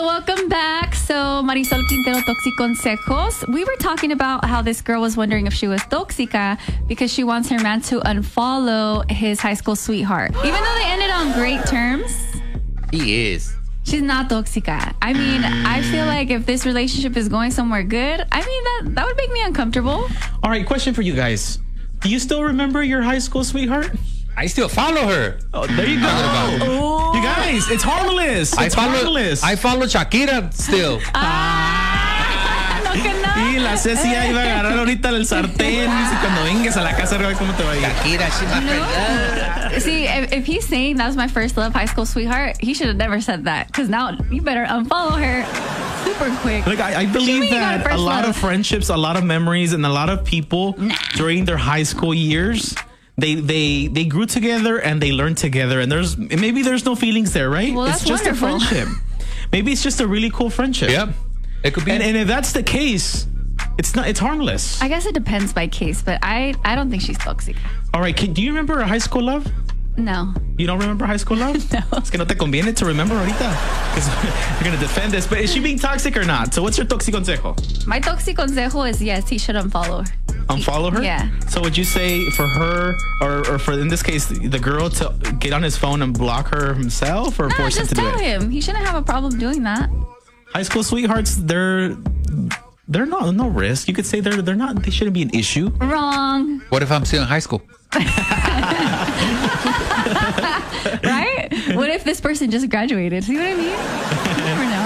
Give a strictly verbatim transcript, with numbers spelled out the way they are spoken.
So welcome back. So Marisol Quintero, Toxiconsejos. We were talking about how this girl was wondering if she was toxica because she wants her man to unfollow his high school sweetheart. Even though they ended on great terms. He is. She's not toxica. I mean, I feel like if this relationship is going somewhere good, I mean, that, that would make me uncomfortable. All right, question for you guys. Do you still remember your high school sweetheart? I still follow her. Oh, there you go. Oh. You guys, it's harmless. It's I follow, harmless. I follow Shakira still. Ah, no que no. Y la Ceci ya iba a agarrar ahorita el sartén. Dice, cuando vengas a la casa, a ver cómo te va a ir. Shakira, she's my No. See, if, if he's saying that was my first love, high school sweetheart, he should have never said that. Because now you better unfollow her super quick. Like, I, I believe She got that first a lot love. of friendships, a lot of memories, and a lot of people Nah. during their high school years, they they they grew together and they learned together. And there's maybe there's no feelings there, right? Well, it's that's just wonderful. a friendship. Maybe it's just a really cool friendship. Yep. It could be. And, and if that's the case, it's not. It's harmless. I guess it depends by case, but I, I don't think she's toxic. All right. Can, do you remember a high school love? No. You don't remember high school love? No. Es que no te conviene to remember ahorita. Because you're going to defend this. But is she being toxic or not? So what's your toxic consejo? My toxic consejo is yes, he should unfollow her. Unfollow her? Yeah. So would you say for her, or, or for, in this case, the girl to get on his phone and block her himself, or No, force him just to do tell it? him. He shouldn't have a problem doing that. High school sweethearts, they're... They're not no risk. You could say they're they're not. They shouldn't be an issue. Wrong. What if I'm still in high school? Right? What if this person just graduated? See what I mean? You never know.